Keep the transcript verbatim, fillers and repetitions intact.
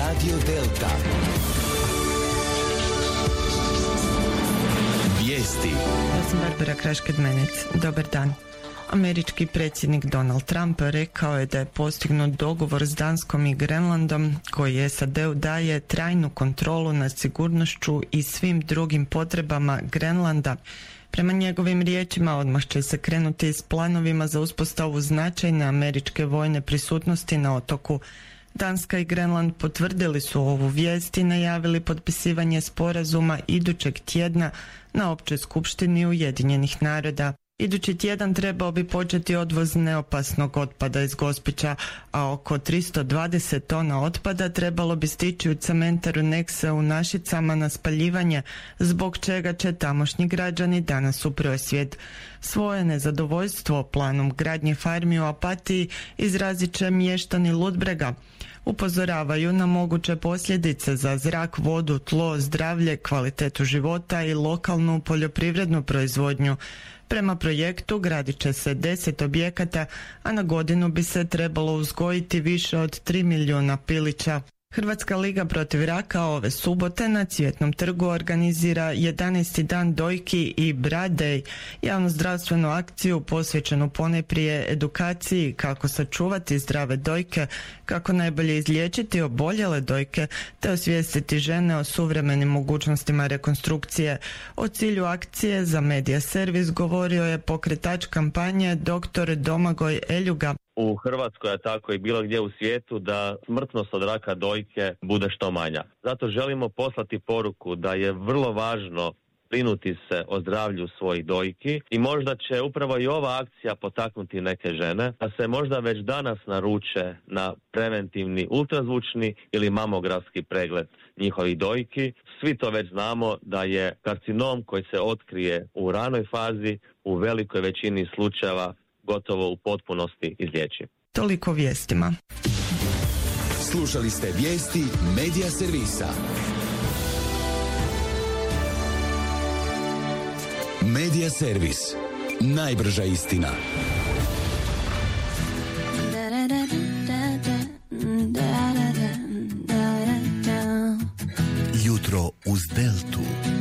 Radio Delta. Vijesti. Ja sam Barbara Krašked-Menec. Dobar dan. Američki predsjednik Donald Trump rekao je da je postignut dogovor s Danskom i Grenlandom koji S A D-u daje trajnu kontrolu nad sigurnošću i svim drugim potrebama Grenlanda. Prema njegovim riječima odmah će se krenuti s planovima za uspostavu značajne američke vojne prisutnosti na otoku. Danska i Grenland potvrdili su ovu vijest i najavili potpisivanje sporazuma idućeg tjedna na općoj skupštini Ujedinjenih naroda. Idući tjedan trebao bi početi odvoz neopasnog otpada iz Gospića, a oko tristo dvadeset tona otpada trebalo bi stići u cementaru Nexe u Našicama na spaljivanje, zbog čega će tamošnji građani danas u prosvjed. Svoje nezadovoljstvo planom gradnje farmi u Opatiji izrazit će mještani Ludbrega. Upozoravaju na moguće posljedice za zrak, vodu, tlo, zdravlje, kvalitetu života i lokalnu poljoprivrednu proizvodnju. Prema projektu gradit će se deset objekata, a na godinu bi se trebalo uzgojiti više od tri milijuna pilića. Hrvatska liga protiv raka ove subote na Cvjetnom trgu organizira jedanaesti dan dojki i Bra Day, javnozdravstvenu akciju posvećenu ponajprije edukaciji kako sačuvati zdrave dojke, kako najbolje izliječiti oboljele dojke, te osvijestiti žene o suvremenim mogućnostima rekonstrukcije. O cilju akcije za Medija Servis govorio je pokretač kampanje doktor Domagoj Eljuga. U Hrvatskoj, a tako i bilo gdje u svijetu, da smrtnost od raka dojke bude što manja. Zato želimo poslati poruku da je vrlo važno brinuti se o zdravlju svojih dojki i možda će upravo i ova akcija potaknuti neke žene da se možda već danas naruče na preventivni ultrazvučni ili mamografski pregled njihovih dojki. Svi to već znamo da je karcinom koji se otkrije u ranoj fazi u velikoj većini slučajeva gotovo u potpunosti izliječi. Toliko vijestima. Slušali ste vijesti Medija Servisa. Medija Servis. Najbrža istina.